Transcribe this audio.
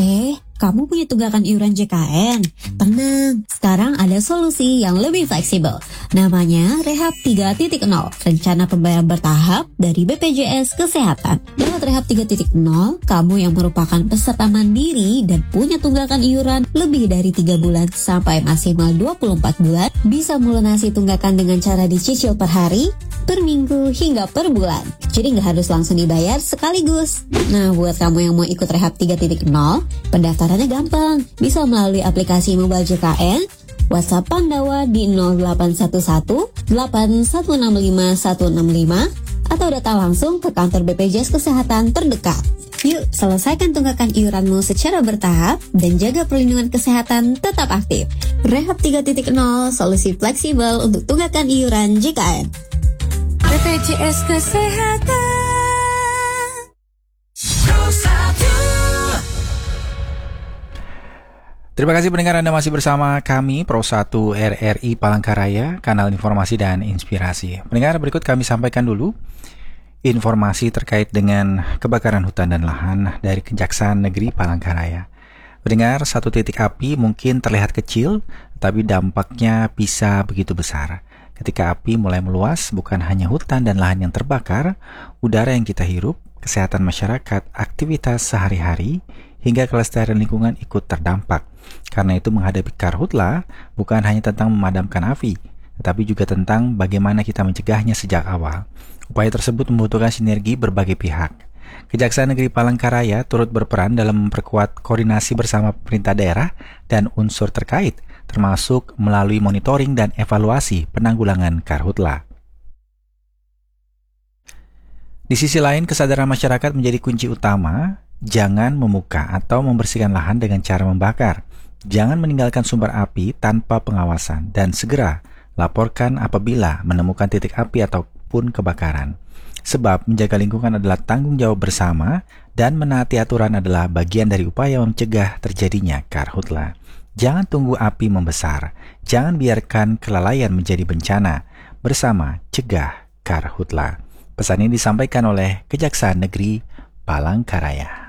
Kamu punya tunggakan iuran JKN? Tenang, sekarang ada solusi yang lebih fleksibel. Namanya Rehab 3.0, rencana pembayaran bertahap dari BPJS Kesehatan. Lewat Rehab 3.0, kamu yang merupakan peserta mandiri dan punya tunggakan iuran lebih dari 3 bulan sampai maksimal 24 bulan, bisa melunasi tunggakan dengan cara dicicil per hari, per minggu, hingga per bulan. Jadi nggak harus langsung dibayar sekaligus. Nah, buat kamu yang mau ikut Rehab 3.0, pendaftarannya gampang. Bisa melalui aplikasi mobile JKN, WhatsApp Pandawa di 0811 8165 165, atau datang langsung ke kantor BPJS Kesehatan terdekat. Yuk, selesaikan tunggakan iuranmu secara bertahap dan jaga perlindungan kesehatan tetap aktif. Rehab 3.0, solusi fleksibel untuk tunggakan iuran JKN. BPJS Kesehatan. Terima kasih pendengar, Anda masih bersama kami Pro 1 RRI Palangkaraya, kanal informasi dan inspirasi. Pendengar, berikut kami sampaikan dulu informasi terkait dengan kebakaran hutan dan lahan dari Kejaksaan Negeri Palangkaraya. Pendengar, satu titik api mungkin terlihat kecil, tapi dampaknya bisa begitu besar. Ketika api mulai meluas, bukan hanya hutan dan lahan yang terbakar, udara yang kita hirup, kesehatan masyarakat, aktivitas sehari-hari, hingga kelestarian lingkungan ikut terdampak. Karena itu menghadapi karhutla bukan hanya tentang memadamkan api, tetapi juga tentang bagaimana kita mencegahnya sejak awal. Upaya tersebut membutuhkan sinergi berbagai pihak. Kejaksaan Negeri Palangkaraya turut berperan dalam memperkuat koordinasi bersama pemerintah daerah dan unsur terkait, termasuk melalui monitoring dan evaluasi penanggulangan karhutla. Di sisi lain, kesadaran masyarakat menjadi kunci utama. Jangan memuka atau membersihkan lahan dengan cara membakar. Jangan meninggalkan sumber api tanpa pengawasan, dan segera laporkan apabila menemukan titik api ataupun kebakaran. Sebab menjaga lingkungan adalah tanggung jawab bersama, dan menaati aturan adalah bagian dari upaya mencegah terjadinya karhutla. Jangan tunggu api membesar. Jangan biarkan kelalaian menjadi bencana. Bersama cegah karhutla. Pesan ini disampaikan oleh Kejaksaan Negeri Palangkaraya.